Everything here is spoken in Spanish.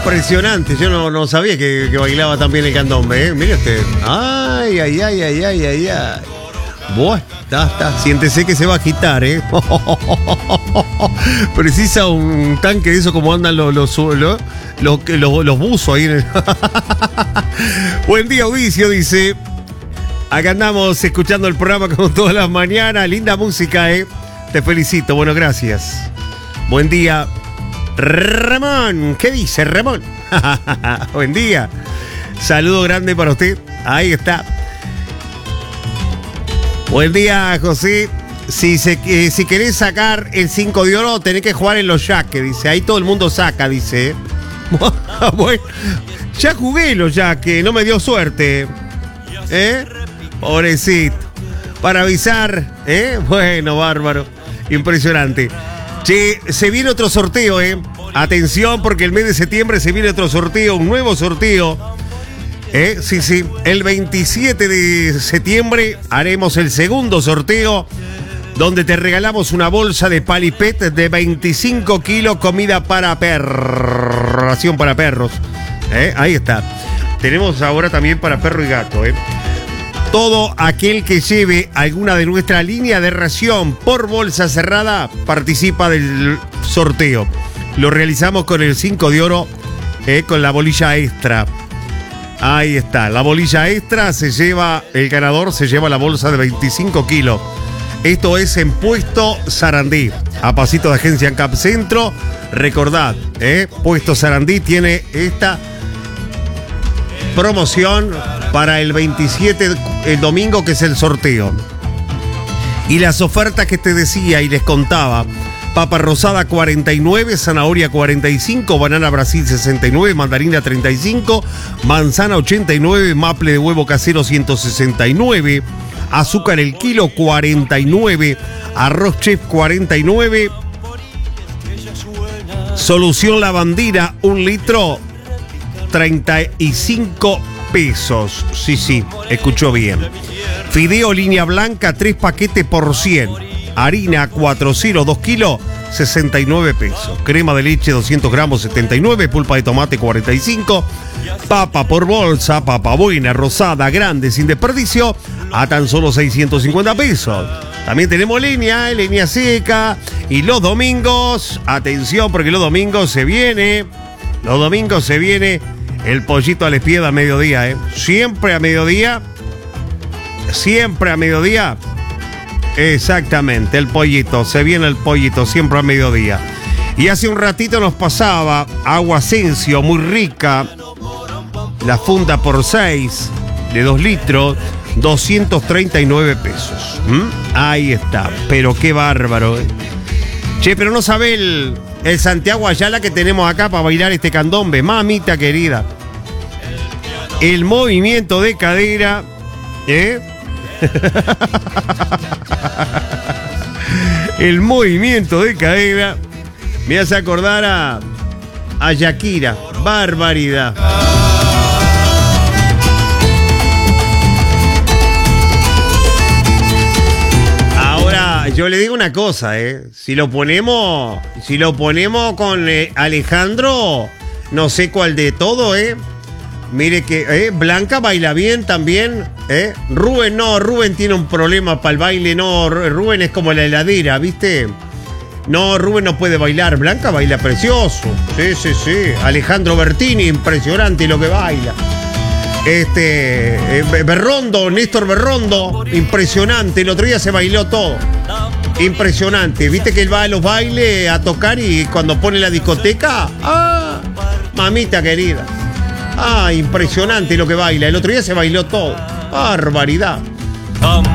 Impresionante, yo no sabía que bailaba también el candombe, ¿eh? Mire usted. Ay. Buah, está. Siéntese que se va a agitar, ¿eh? Precisa un tanque de eso como andan los buzos ahí en el... Buen día, Audicio, dice. Acá andamos escuchando el programa como todas las mañanas. Linda música, ¿eh? Te felicito, bueno, gracias. Buen día. Ramón, ¿qué dice Ramón? Buen día. Saludo grande para usted. Ahí está. Buen día, José. Si querés sacar el 5 de oro, tenés que jugar en los yaques, dice. Ahí todo el mundo saca, dice. Bueno, ya jugué los yaques, no me dio suerte. Pobrecito. Para avisar, bueno, bárbaro. Impresionante. Che, se viene otro sorteo, Atención, porque el mes de septiembre se viene otro sorteo, un nuevo sorteo. Sí. El 27 de septiembre haremos el segundo sorteo, donde te regalamos una bolsa de Palipet de 25 kilos, comida para perros, ración para perros. Ahí está. Tenemos ahora también para perro y gato, Todo aquel que lleve alguna de nuestra línea de ración por bolsa cerrada participa del sorteo. Lo realizamos con el 5 de oro, con la bolilla extra. Ahí está, la bolilla extra el ganador se lleva la bolsa de 25 kilos. Esto es en Puesto Sarandí, a pasito de Agencia ANCAP Centro. Recordad, Puesto Sarandí tiene esta promoción para el 27, el domingo, que es el sorteo. Y las ofertas que te decía y les contaba: papa rosada 49, zanahoria 45, banana Brasil 69, mandarina 35, manzana 89, maple de huevo casero 169, azúcar el kilo 49, arroz chef 49, solución lavandina 1 litro 35 pesos. Sí, escuchó bien. Fideo línea blanca 3 paquetes por 100. Harina 400 2 kilos 69 pesos. Crema de leche 200 gramos 79. Pulpa de tomate 45. Papa por bolsa, papa buena, rosada, grande, sin desperdicio, a tan solo 650 pesos. También tenemos leña seca. Y los domingos, atención, porque los domingos se viene el pollito al espiedo a mediodía, Siempre a mediodía. Exactamente, el pollito, se viene el pollito siempre a mediodía. Y hace un ratito nos pasaba agua Asensio, muy rica, la funda por 6 de 2 litros, 239 pesos. Ahí está, pero qué bárbaro. Che, pero no sabe el Santiago Ayala que tenemos acá para bailar este candombe, mamita querida. El movimiento de cadera, el movimiento de cadera me hace acordar a Shakira. Barbaridad. Ahora, yo le digo una cosa, si lo ponemos con Alejandro, no sé cuál de todo, Mire que Blanca baila bien también, Rubén tiene un problema para el baile, Rubén es como la heladera, ¿viste? No, Rubén no puede bailar, Blanca baila precioso, sí. Alejandro Bertini, impresionante lo que baila. Néstor Berrondo, impresionante, el otro día se bailó todo, impresionante. ¿Viste que él va a los bailes a tocar y cuando pone la discoteca, mamita querida? Impresionante lo que baila. El otro día se bailó todo. Barbaridad.